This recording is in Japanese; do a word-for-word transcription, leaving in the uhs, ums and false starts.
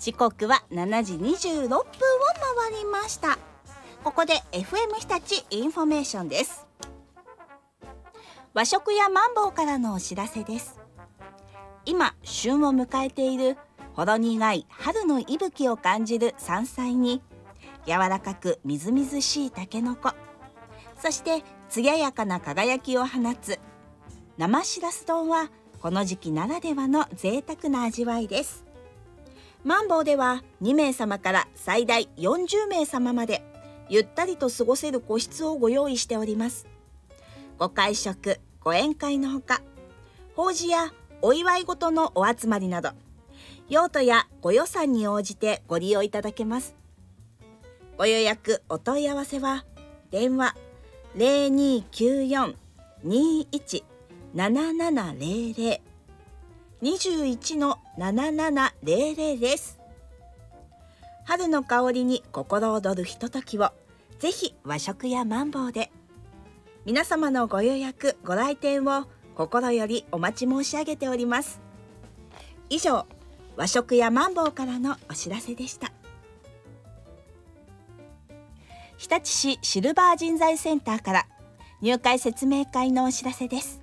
時刻はしちじにじゅうろっぷんを回りました。ここで エフエム 日立インフォメーションです。和食やマンボウからのお知らせです。今旬を迎えているほろ苦い春の息吹を感じる山菜に、柔らかくみずみずしいたけのこ、そして艶やかな輝きを放つ生しらす丼はこの時期ならではの贅沢な味わいです。マンボウではにめいさまから最大よんじゅうめいさままでゆったりと過ごせる個室をご用意しております。ご会食、ご宴会のほか、法事やお祝い事のお集まりなど、用途やご予算に応じてご利用いただけます。ご予約お問い合わせは電話 ゼロにきゅうよん にいち ななななゼロゼロ にじゅういちのななななゼロゼロ です。春の香りに心躍るひとときをぜひ和食やマンボウで。皆様のご予約ご来店を心よりお待ち申し上げております。以上、和食やマンボウからのお知らせでした。日立市シルバー人材センターから入会説明会のお知らせです。